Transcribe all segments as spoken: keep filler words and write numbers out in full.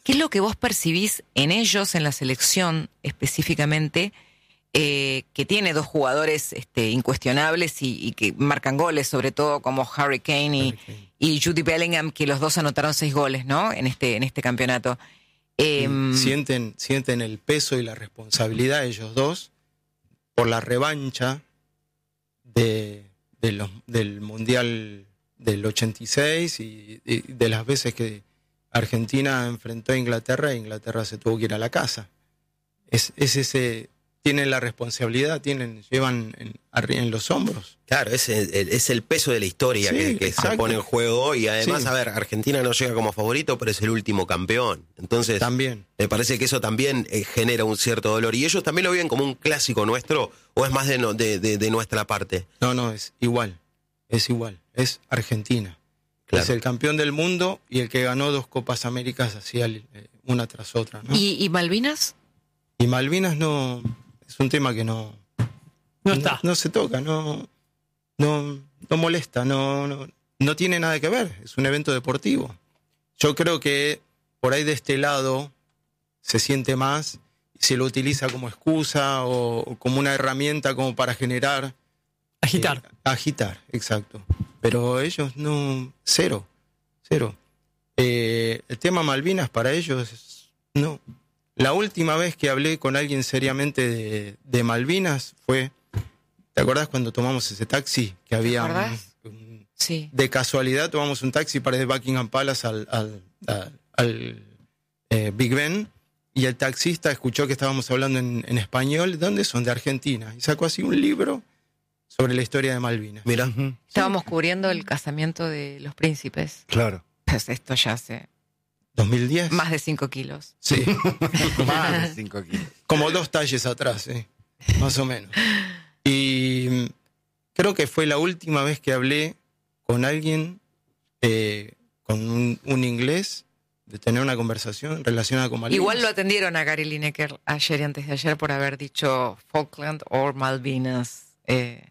¿Qué es lo que vos percibís en ellos, en la selección específicamente, eh, que tiene dos jugadores este, incuestionables y, y que marcan goles, sobre todo como Harry Kane y, Harry Kane. y Jude Bellingham, que los dos anotaron seis goles, ¿no? En este, en este campeonato. Eh, sienten, sienten el peso y la responsabilidad ellos dos por la revancha de, de los, del Mundial del ochenta y seis y, y de las veces que Argentina enfrentó a Inglaterra e Inglaterra se tuvo que ir a la casa. Es, es ese, tienen la responsabilidad, tienen, llevan en, en los hombros. Claro, es el, es el peso de la historia Sí, que, que se pone en juego y además, Sí. a ver, Argentina no llega como favorito, pero es el último campeón. Entonces, También. me parece que eso también eh, genera un cierto dolor. ¿Y ellos también lo viven como un clásico nuestro o es más de, no, de, de, de nuestra parte? No, no, es igual, es igual, es Argentina. Claro. Es el campeón del mundo y el que ganó dos Copas Américas así eh, una tras otra, ¿no? ¿y, ¿Y Malvinas? Y Malvinas no, es un tema que no, No está. no, no se toca, no, no, no molesta, no, no, no tiene nada que ver, es un evento deportivo. Yo creo que por ahí de este lado se siente más y se lo utiliza como excusa o, o como una herramienta como para generar... Agitar. Eh, agitar, exacto. Pero ellos no, cero, cero. Eh, el tema Malvinas para ellos, es, no. La última vez que hablé con alguien seriamente de, de Malvinas fue, ¿te acordás cuando tomamos ese taxi? Que había ¿Te acordás? un- un- Sí. de casualidad tomamos un taxi para ir de Buckingham Palace al, al, al, al, eh, Big Ben y el taxista escuchó que estábamos hablando en, en español. ¿De dónde son? De Argentina. Y sacó así un libro sobre la historia de Malvinas. Mira, Ujú, Estábamos cubriendo el casamiento de los príncipes. claro. Pues esto ya hace ¿dos mil diez? más de cinco kilos. Sí, Más de cinco kilos. como dos talles atrás, eh, más o menos. Y mm, creo que fue la última vez que hablé con alguien, eh, con un, un inglés, de tener una conversación relacionada con Malvinas. Igual lo atendieron a Gary Lineker ayer y antes de ayer por haber dicho Falkland o Malvinas. Eh,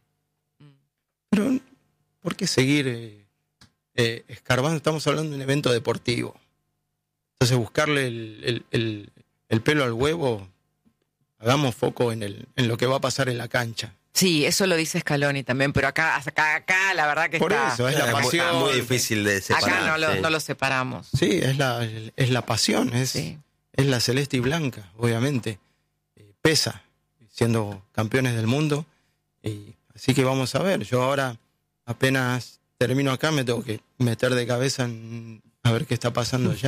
Pero, ¿por qué seguir eh, eh, escarbando? Estamos hablando de un evento deportivo. Entonces, buscarle el, el, el, el pelo al huevo, hagamos foco en, el, en lo que va a pasar en la cancha. sí, eso lo dice Scaloni también, pero acá, acá, acá la verdad que Por está. eso, es la es muy, pasión. muy difícil de separar. Acá no lo, sí. no lo separamos. Sí, es la, es la pasión, es, Sí. es la celeste y blanca, obviamente. Eh, pesa, siendo campeones del mundo. Y, así que vamos a ver. Yo ahora, apenas termino acá, me tengo que meter de cabeza en a ver qué está pasando allá.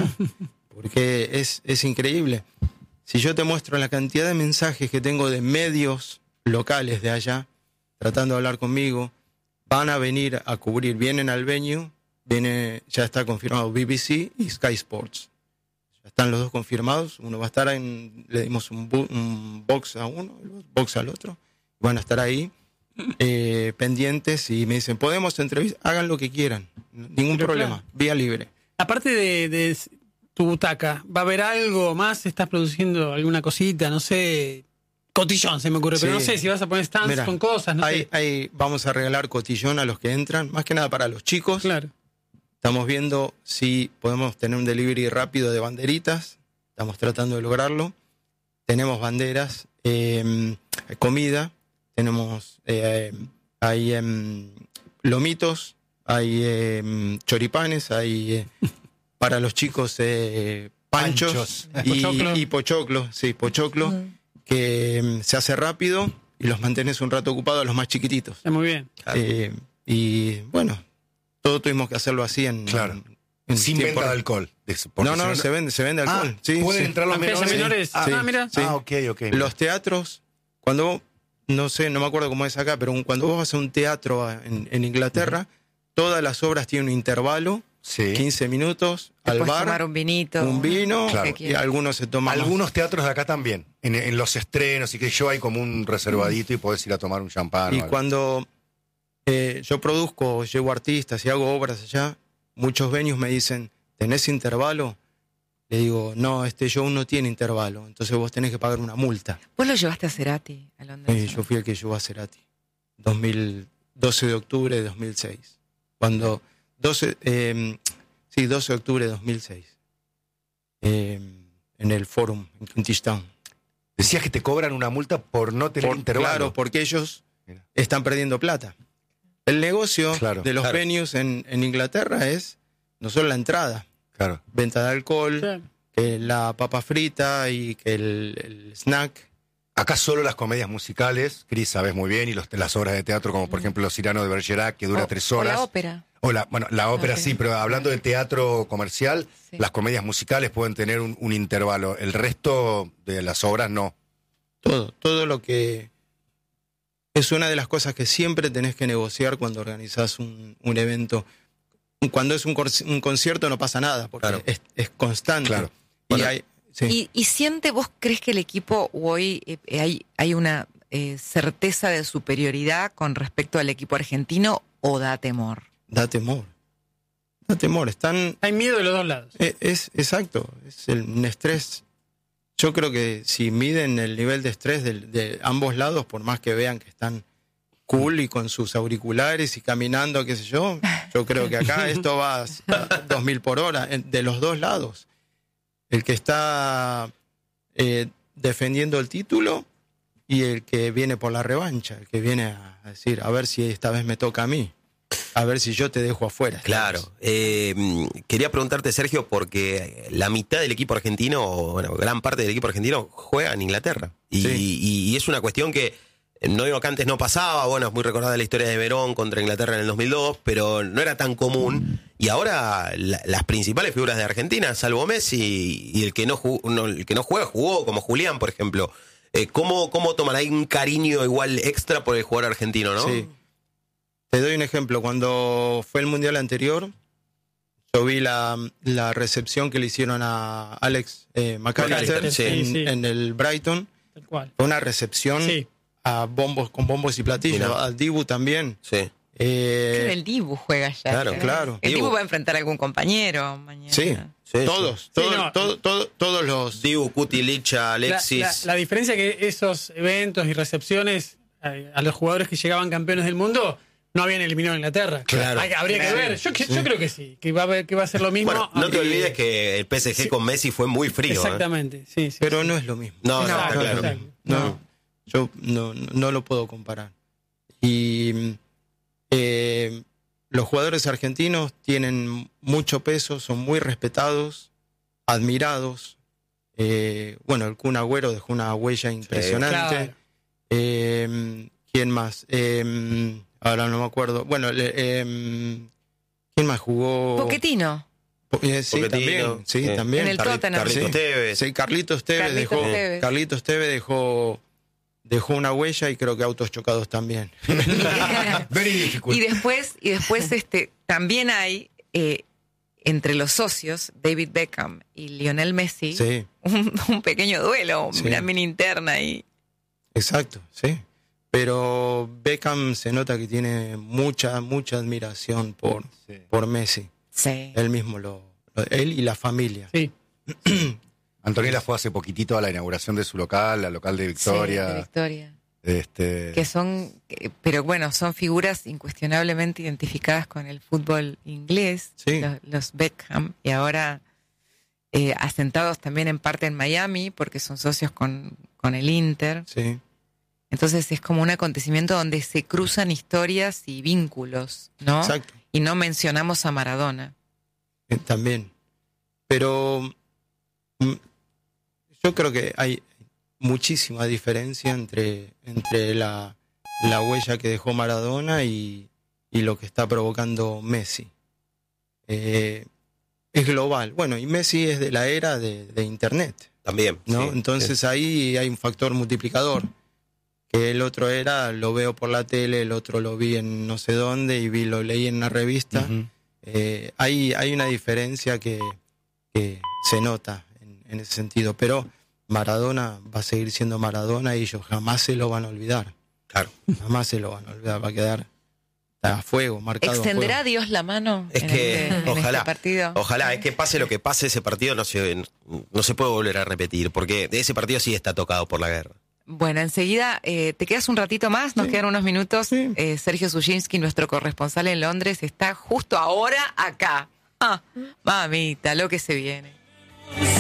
Porque es, es increíble. Si yo te muestro la cantidad de mensajes que tengo de medios locales de allá, tratando de hablar conmigo, van a venir a cubrir, vienen al venue, viene, ya está confirmado B B C y Sky Sports. Ya están los dos confirmados, uno va a estar en, le dimos un, bu- un box a uno, el box al otro, van a estar ahí eh, pendientes y me dicen, podemos entrevistar, hagan lo que quieran, ningún Pero problema, claro. vía libre. Aparte de, de tu butaca, ¿va a haber algo más? ¿Estás produciendo alguna cosita? No sé. Cotillón se me ocurre, pero Sí. no sé si vas a poner stands Mirá, con cosas, no hay, sé. hay- vamos a regalar cotillón a los que entran, más que nada para los chicos. Claro. Estamos viendo si podemos tener un delivery rápido de banderitas. Estamos tratando de lograrlo. Tenemos banderas, eh, comida, tenemos eh, hay eh, lomitos, hay eh, choripanes, hay eh, para los chicos eh, panchos, Panchos. y, Pochoclo. y pochoclo, sí, pochoclo, que eh, se hace rápido y los mantienes un rato ocupados a los más chiquititos. Está muy bien. Claro. Eh, y bueno, todo tuvimos que hacerlo así en... Claro. en Sin tiempo- venta de alcohol. Es- porque No, no, si se vende, se vende Ah, alcohol. Sí, ¿pueden sí. entrar los Aunque haya menores? menores. Ah, Sí, Ah, mira. sí. Ah, ok, ok. Los teatros, cuando vos, no sé, no me acuerdo cómo es acá, pero un- cuando vos vas a un teatro a- en, en Inglaterra, todas las obras tienen un intervalo, Sí. quince minutos, al Puedes bar, tomar un vinito. un vino, Claro. que y quieras. algunos se toman más. Algunos teatros de acá también, en, en los estrenos y que yo hay como un reservadito y podés ir a tomar un champán. o Y algo. cuando eh, yo produzco, llevo artistas y hago obras allá, muchos venues me dicen, ¿tenés intervalo? Le digo, no, este show no tiene intervalo, entonces vos tenés que pagar una multa. ¿Vos lo llevaste a Cerati a Londres? Eh, yo fui el que llevó a Cerati, dos mil doce de octubre de dos mil seis. Cuando, doce, eh, sí, doce de octubre de dos mil seis. Eh, en el Forum, en Kentish Town. Decías que te cobran una multa por no tener Por- intervalo. Claro, porque ellos Mira. están perdiendo plata. El negocio Claro, de los claro. venues en, en Inglaterra es no solo la entrada, Claro. venta de alcohol, Sí. que la papa frita y que el, el snack. Acá solo las comedias musicales, Cris, sabes muy bien, y los, las obras de teatro, como por ejemplo Los Cyrano de Bergerac, que dura O- tres o horas. la ópera. O la, bueno, la ópera Ok. sí, pero hablando de teatro comercial, Sí. las comedias musicales pueden tener un, un intervalo. El resto de las obras no. Todo, todo lo que es una de las cosas que siempre tenés que negociar cuando organizás un, un evento. Cuando es un, cor- un concierto no pasa nada, porque Claro. es, es constante. Claro. Y Bueno, hay, sí. ¿Y, y siente, vos crees que el equipo hoy eh, hay, hay una eh, certeza de superioridad con respecto al equipo argentino o da temor? Da temor. Da temor. Están. Hay miedo de los dos lados. Es, es- exacto. Es el, un estrés. Yo creo que si miden el nivel de estrés de, de ambos lados, por más que vean que están cool y con sus auriculares y caminando, qué sé yo, yo creo que acá esto va a dos mil por hora, en- de los dos lados. El que está eh, defendiendo el título y el que viene por la revancha, el que viene a decir, a ver si esta vez me toca a mí, a ver si yo te dejo afuera. Claro. Eh, quería preguntarte, Sergio, porque la mitad del equipo argentino, o, bueno, gran parte del equipo argentino juega en Inglaterra. Y, Sí. y- y es una cuestión que, no digo que antes no pasaba, bueno, es muy recordada la historia de Verón contra Inglaterra en el dos mil dos, pero no era tan común. Y ahora la- las principales figuras de Argentina, salvo Messi, y el que no, jugó- no, el que no juega, jugó, como Julián, por ejemplo. Eh, ¿cómo, ¿Cómo toman ahí un cariño igual extra por el jugador argentino, no? Sí. Te doy un ejemplo. Cuando fue el Mundial anterior, yo vi la, la recepción que le hicieron a Alex eh, McAllister McAllister, sí. en, Sí, sí. en el Brighton. Tal cual. Fue una recepción Sí. a bombos, con bombos y platillos. Mirá. Al Dibu también. Sí. Eh, el Dibu juega ya. claro, ¿eh? claro. El Dibu. Dibu va a enfrentar a algún compañero mañana. sí, Sí, todos, sí. todos, Sí, no. todo- todo- todos los... Dibu, Cuti, Licha, La, Alexis. la- la diferencia es que esos eventos y recepciones eh, a los jugadores que llegaban campeones del mundo no habían eliminado a Inglaterra. Claro. Hay- habría que ver. Yo, que- yo creo que sí, que va a, haber- que va a ser lo mismo. Bueno, no te aunque- olvides que el P S G Sí. con Messi fue muy frío. ¿eh? Exactamente, sí, sí. Pero sí. no es lo mismo. No, no, No, está claro. exacto. No, yo no, no, no lo puedo comparar. Y eh, los jugadores argentinos tienen mucho peso, son muy respetados, admirados. Eh, bueno, el Kun Agüero dejó una huella impresionante. Claro. Eh, ¿Quién más? Eh, ahora no me acuerdo. Bueno, le- eh, ¿quién más jugó? Pochettino. Po- eh, sí, Pochettino, también. Sí, eh, también. En el Carli- Tottenham. Carlitos Sí. Tevez. Sí, Carlitos Tevez Carlitos dejó, Tevez. Carlitos Tevez dejó, dejó una huella y creo que autos chocados también. Very difficult. Y después, y después este, también hay eh, entre los socios, David Beckham y Lionel Messi, Sí, un, un pequeño duelo, Sí. una mini interna y exacto, sí. Pero Beckham se nota que tiene mucha, mucha admiración por, Sí. por Messi. sí. Él mismo lo, lo- él y la familia. Sí. Antonella fue hace poquitito a la inauguración de su local, la local de Sí, Victoria. de Victoria. Este, Que son, que- pero bueno, son figuras incuestionablemente identificadas con el fútbol inglés, Sí. los, los Beckham, y ahora eh, asentados también en parte en Miami, porque son socios con, con el Inter. Sí, Entonces es como un acontecimiento donde se cruzan historias y vínculos, ¿no? exacto. Y no mencionamos a Maradona. Eh, También. Pero mm, yo creo que hay muchísima diferencia entre, entre la, la huella que dejó Maradona y, y lo que está provocando Messi. Eh, es global. Bueno, y Messi es de la era de, de Internet, También. ¿no? sí. Entonces ahí hay un factor multiplicador. Que el otro era, lo veo por la tele, el otro lo vi en no sé dónde y vi, lo leí en una revista. Ujú. Eh, hay, hay una diferencia que, que se nota en, en ese sentido, pero Maradona va a seguir siendo Maradona y ellos jamás se lo van a olvidar, Claro. jamás se lo van a olvidar, va a quedar a fuego, marcado a ¿Extenderá fuego. Dios la mano Es en, que, este, en ojalá, este partido? Ojalá, es que pase lo que pase, ese partido no se, no se puede volver a repetir, porque ese partido sí está tocado por la guerra. Bueno, enseguida, eh, ¿te quedas un ratito más? Nos Sí. quedan unos minutos. Sí. Eh, Sergio Zuzinski, nuestro corresponsal en Londres, está justo ahora acá. Ah, mamita, lo que se viene.